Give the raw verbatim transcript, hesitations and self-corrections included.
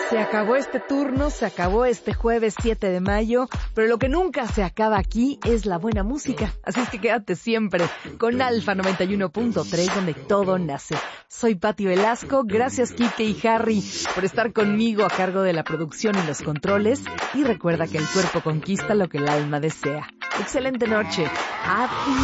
Se acabó este turno, se acabó este jueves siete de mayo, pero lo que nunca se acaba aquí es la buena música. Así es que quédate siempre con Alfa noventa y uno punto tres, donde todo nace. Soy Pati Velasco, gracias Kike y Harry por estar conmigo a cargo de la producción y los controles. Y recuerda que el cuerpo conquista lo que el alma desea. Excelente noche. Adiós.